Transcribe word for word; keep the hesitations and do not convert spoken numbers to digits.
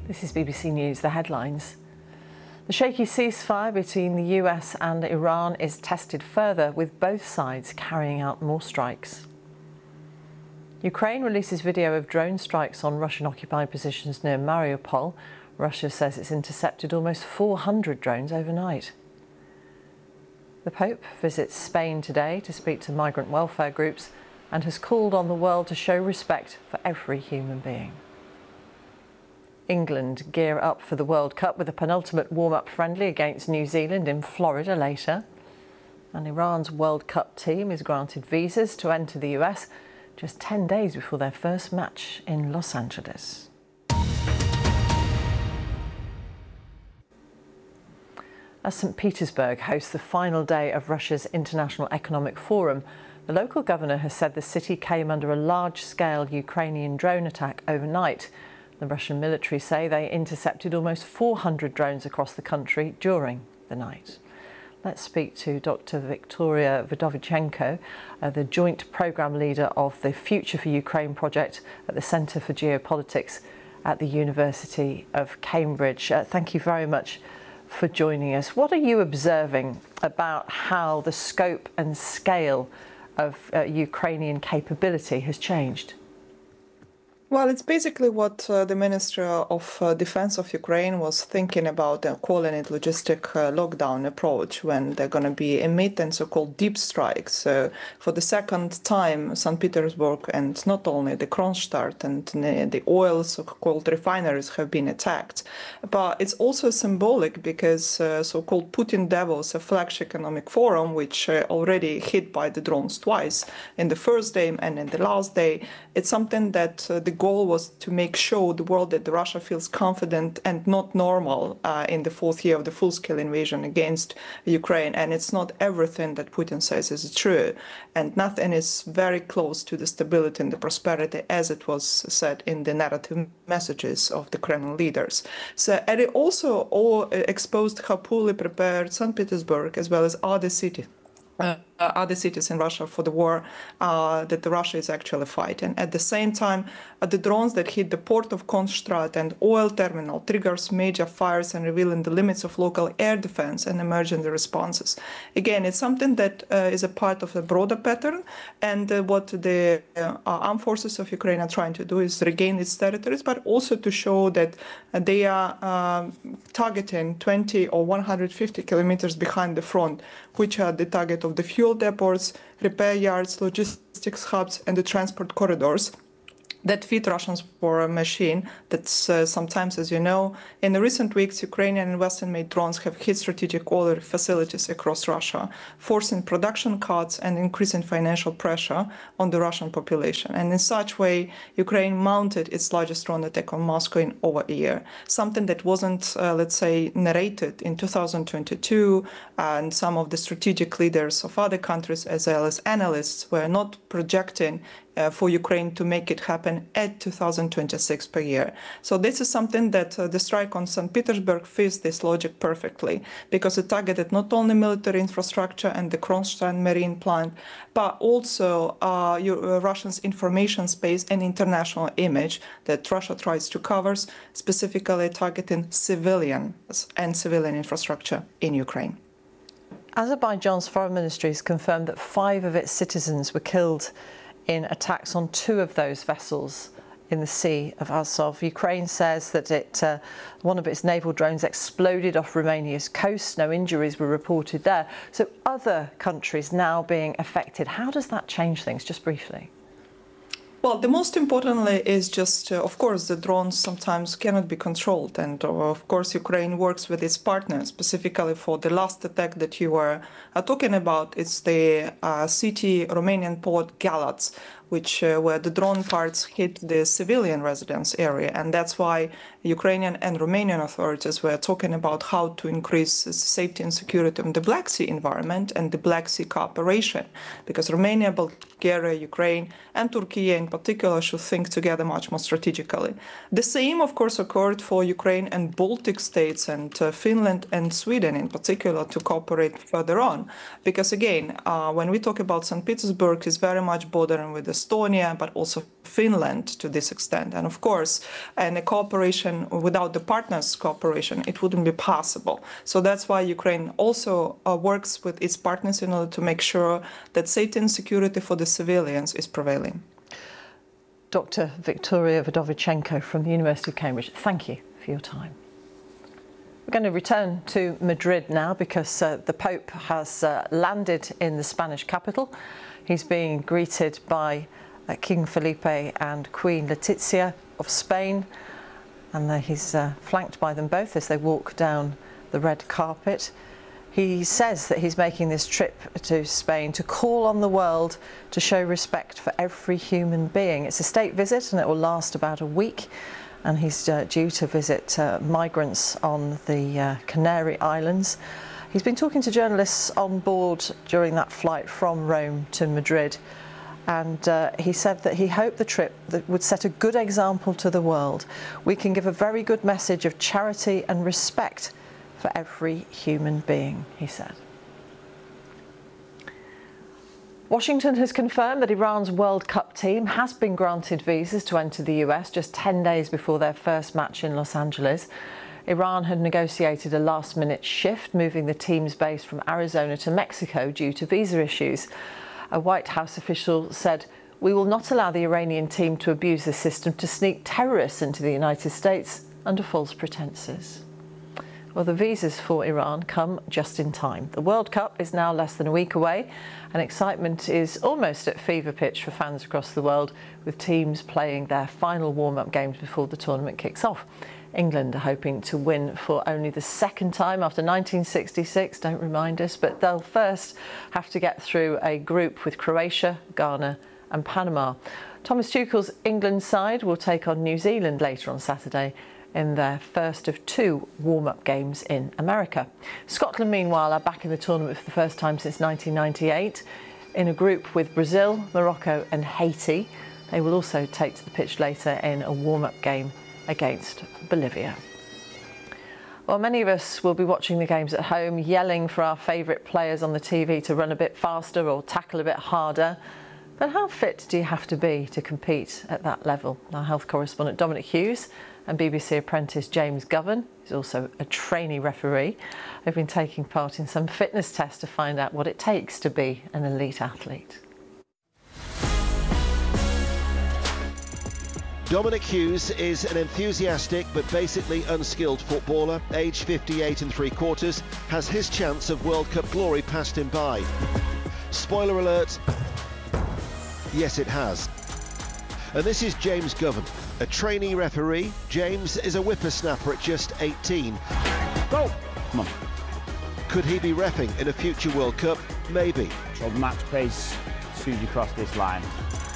This is B B C News, the headlines. The shaky ceasefire between the U S and Iran is tested further, with both sides carrying out more strikes. Ukraine releases video of drone strikes on Russian-occupied positions near Mariupol. Russia says it's intercepted almost four hundred drones overnight. The Pope visits Spain today to speak to migrant welfare groups and has called on the world to show respect for every human being. England gear up for the World Cup with a penultimate warm-up friendly against New Zealand in Florida later. And Iran's World Cup team is granted visas to enter the U S just ten days before their first match in Los Angeles. As Saint Petersburg hosts the final day of Russia's International Economic Forum, the local governor has said the city came under a large-scale Ukrainian drone attack overnight. The Russian military say they intercepted almost four hundred drones across the country during the night. Let's speak to Doctor Victoria Vdovichenko, uh, the joint programme leader of the Future for Ukraine project at the Centre for Geopolitics at the University of Cambridge. Uh, thank you very much for joining us. What are you observing about how the scope and scale of uh, Ukrainian capability has changed? Well, it's basically what uh, the Minister of uh, Defense of Ukraine was thinking about, uh, calling it logistic uh, lockdown approach, when they're going to be emit and so-called deep strikes. So for the second time, Saint Petersburg and not only the Kronstadt and the oil so-called refineries have been attacked. But it's also symbolic because uh, so-called Putin Davos, a flagship economic forum, which uh, already hit by the drones twice in the first day and in the last day, it's something that uh, the goal was to make sure the world that Russia feels confident and not normal uh, in the fourth year of the full-scale invasion against Ukraine. And it's not everything that Putin says is true. And nothing is very close to the stability and the prosperity as it was said in the narrative messages of the Kremlin leaders. So, and it also all exposed how poorly prepared Saint Petersburg as well as other cities Uh, other cities in Russia for the war uh, that Russia is actually fighting. At the same time, uh, the drones that hit the port of Kronstadt and oil terminal triggers major fires and revealing the limits of local air defense and emergency responses. Again, it's something that uh, is a part of a broader pattern, and uh, what the uh, armed forces of Ukraine are trying to do is regain its territories, but also to show that uh, they are uh, targeting twenty or one hundred fifty kilometers behind the front, which are the target of the fuel depots, repair yards, logistics hubs, and the transport corridors that feed Russians war machine. That's uh, sometimes, as you know, in the recent weeks, Ukrainian and Western-made drones have hit strategic oil facilities across Russia, forcing production cuts and increasing financial pressure on the Russian population. And in such way, Ukraine mounted its largest drone attack on Moscow in over a year, something that wasn't, uh, let's say, narrated in two thousand twenty-two, and some of the strategic leaders of other countries, as well as analysts, were not projecting Uh, for Ukraine to make it happen at two thousand twenty-six per year. So this is something that uh, the strike on Saint Petersburg fits this logic perfectly, because it targeted not only military infrastructure and the Kronstadt marine plant, but also uh, your, uh, Russia's information space and international image that Russia tries to cover, specifically targeting civilians and civilian infrastructure in Ukraine. Azerbaijan's foreign ministry has confirmed that five of its citizens were killed in attacks on two of those vessels in the Sea of Azov. Ukraine says that it, uh, one of its naval drones exploded off Romania's coast. No injuries were reported there. So other countries now being affected. How does that change things, just briefly? Well, the most importantly is just, uh, of course, the drones sometimes cannot be controlled. And uh, of course, Ukraine works with its partners, specifically for the last attack that you were uh, talking about. It's the uh, city, Romanian port Galați, which uh, where the drone parts hit the civilian residence area. And that's why Ukrainian and Romanian authorities were talking about how to increase safety and security in the Black Sea environment and the Black Sea cooperation, because Romania, Bulgaria, Ukraine, and Turkey in particular should think together much more strategically. The same, of course, occurred for Ukraine and Baltic states and uh, Finland and Sweden in particular to cooperate further on. Because again, uh, when we talk about Saint Petersburg, it's very much bordering with the Estonia, but also Finland to this extent. And of course, and a cooperation without the partners' cooperation, it wouldn't be possible. So that's why Ukraine also uh, works with its partners in order to make sure that safety and security for the civilians is prevailing. Doctor Victoria Vdovichenko from the University of Cambridge, thank you for your time. We're going to return to Madrid now because uh, the Pope has uh, landed in the Spanish capital. He's being greeted by uh, King Felipe and Queen Letizia of Spain, and uh, he's uh, flanked by them both as they walk down the red carpet. He says that he's making this trip to Spain to call on the world to show respect for every human being. It's a state visit and it will last about a week. And he's uh, due to visit uh, migrants on the uh, Canary Islands. He's been talking to journalists on board during that flight from Rome to Madrid, and uh, he said that he hoped the trip that would set a good example to the world. We can give a very good message of charity and respect for every human being, he said. Washington has confirmed that Iran's World Cup team has been granted visas to enter the U S just ten days before their first match in Los Angeles. Iran had negotiated a last-minute shift, moving the team's base from Arizona to Mexico due to visa issues. A White House official said, "We will not allow the Iranian team to abuse the system to sneak terrorists into the United States under false pretenses." Well, the visas for Iran come just in time. The World Cup is now less than a week away, and excitement is almost at fever pitch for fans across the world, with teams playing their final warm-up games before the tournament kicks off. England are hoping to win for only the second time after nineteen sixty-six, don't remind us, but they'll first have to get through a group with Croatia, Ghana and Panama. Thomas Tuchel's England side will take on New Zealand later on Saturday in their first of two warm-up games in America. Scotland, meanwhile, are back in the tournament for the first time since nineteen ninety-eight in a group with Brazil, Morocco and Haiti. They will also take to the pitch later in a warm-up game against Bolivia. Well, many of us will be watching the games at home, yelling for our favourite players on the T V to run a bit faster or tackle a bit harder. But how fit do you have to be to compete at that level? Our health correspondent Dominic Hughes and B B C apprentice James Govan, who's also a trainee referee, have been taking part in some fitness tests to find out what it takes to be an elite athlete. Dominic Hughes is an enthusiastic but basically unskilled footballer. Aged fifty-eight and three quarters, has his chance of World Cup glory passed him by. Spoiler alert, yes it has. And this is James Govan, a trainee referee. James is a whippersnapper at just eighteen. Go! Come on. Could he be reffing in a future World Cup? Maybe. So match pace, as soon as you cross this line,